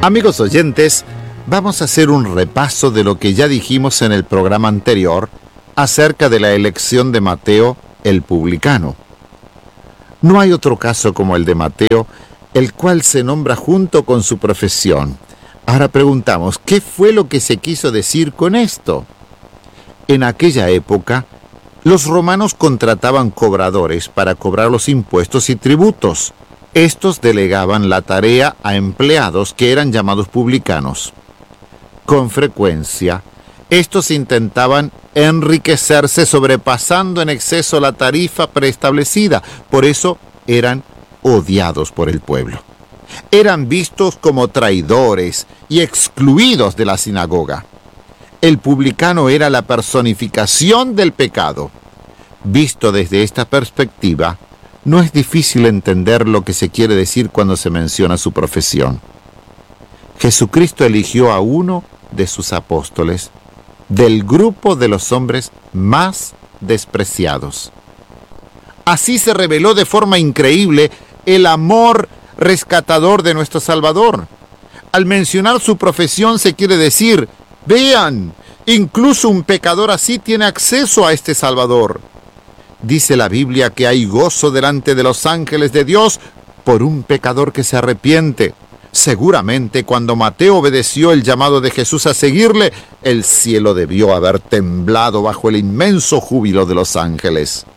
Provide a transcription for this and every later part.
Amigos oyentes, vamos a hacer un repaso de lo que ya dijimos en el programa anterior acerca de la elección de Mateo, el publicano. No hay otro caso como el de Mateo, el cual se nombra junto con su profesión. Ahora preguntamos, ¿qué fue lo que se quiso decir con esto? En aquella época, los romanos contrataban cobradores para cobrar los impuestos y tributos. Estos delegaban la tarea a empleados que eran llamados publicanos. Con frecuencia, estos intentaban enriquecerse sobrepasando en exceso la tarifa preestablecida. Por eso eran odiados por el pueblo. Eran vistos como traidores y excluidos de la sinagoga. El publicano era la personificación del pecado. Visto desde esta perspectiva, no es difícil entender lo que se quiere decir cuando se menciona su profesión. Jesucristo eligió a uno de sus apóstoles del grupo de los hombres más despreciados. Así se reveló de forma increíble el amor rescatador de nuestro Salvador. Al mencionar su profesión se quiere decir, vean, incluso un pecador así tiene acceso a este Salvador. Dice la Biblia que hay gozo delante de los ángeles de Dios por un pecador que se arrepiente. Seguramente cuando Mateo obedeció el llamado de Jesús a seguirle, el cielo debió haber temblado bajo el inmenso júbilo de los ángeles.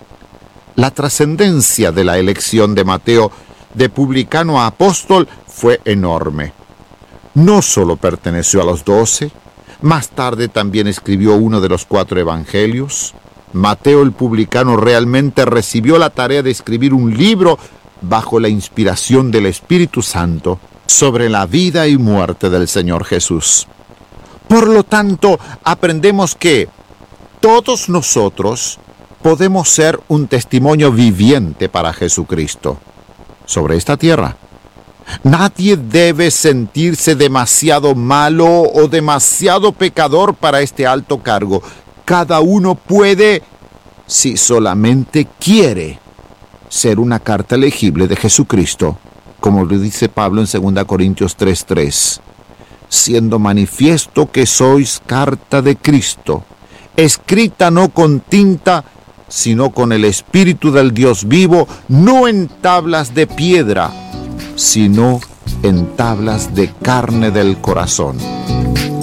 La trascendencia de la elección de Mateo de publicano a apóstol fue enorme. No solo perteneció a los 12, más tarde también escribió uno de los 4 evangelios. Mateo el publicano realmente recibió la tarea de escribir un libro bajo la inspiración del Espíritu Santo sobre la vida y muerte del Señor Jesús. Por lo tanto, aprendemos que todos nosotros podemos ser un testimonio viviente para Jesucristo sobre esta tierra. Nadie debe sentirse demasiado malo o demasiado pecador para este alto cargo. Cada uno puede, si solamente quiere, ser una carta legible de Jesucristo, como lo dice Pablo en 2 Corintios 3:3, siendo manifiesto que sois carta de Cristo, escrita no con tinta, sino con el Espíritu del Dios vivo, no en tablas de piedra, sino en tablas de carne del corazón.